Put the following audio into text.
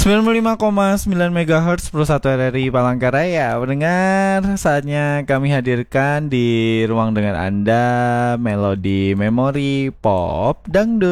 95,9 MHz Pro 1 RRI Palangkaraya. Pendengar, saatnya kami hadirkan di ruang dengan Anda melodi memori pop dangdut.